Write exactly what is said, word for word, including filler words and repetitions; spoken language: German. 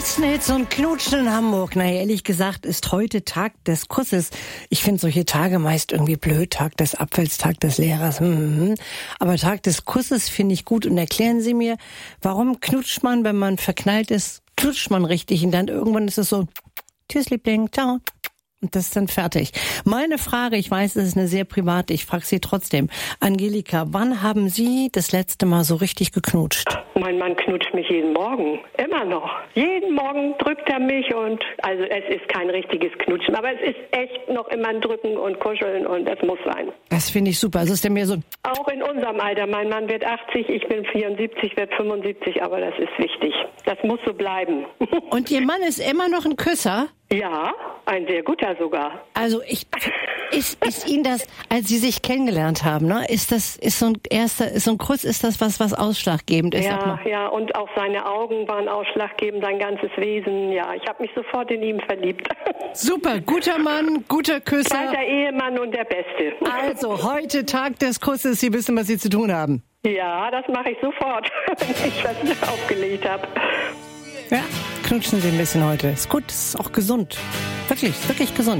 besten Hits und Knutschen in Hamburg. Na, ehrlich gesagt ist heute Tag des Kusses. Ich finde solche Tage meist irgendwie blöd. Tag des Apfels, Tag des Lehrers. Mhm. Aber Tag des Kusses finde ich gut. Und erklären Sie mir, warum knutscht man, wenn man verknallt ist, knutscht man richtig und dann irgendwann ist es so, tschüss Liebling, ciao. Und das ist dann fertig. Meine Frage, ich weiß, es ist eine sehr private, ich frage Sie trotzdem. Angelika, wann haben Sie das letzte Mal so richtig geknutscht? Mein Mann knutscht mich jeden Morgen, immer noch. Jeden Morgen drückt er mich und, also es ist kein richtiges Knutschen, aber es ist echt noch immer ein Drücken und Kuscheln und es muss sein. Das finde ich super. Also ist der mir so... Auch in unserem Alter, mein Mann wird achtzig, ich bin vierundsiebzig, werde fünfundsiebzig, aber das ist wichtig. Das muss so bleiben. Und Ihr Mann ist immer noch ein Küsser? Ja, ein sehr guter sogar. Also ich, ist, ist Ihnen das, als Sie sich kennengelernt haben, ne, ist das, ist so ein erster, ist so ein Kuss, ist das was, was ausschlaggebend ist? Ja, ja, und auch seine Augen waren ausschlaggebend, sein ganzes Wesen. Ja, ich habe mich sofort in ihn verliebt. Super, guter Mann, guter Küsser. Zweiter Ehemann und der Beste. Also, heute Tag des Kusses, Sie wissen, was Sie zu tun haben. Ja, das mache ich sofort, wenn ich was aufgelegt habe. Ja, knutschen Sie ein bisschen heute. Ist gut, ist auch gesund. Wirklich, ist wirklich gesund.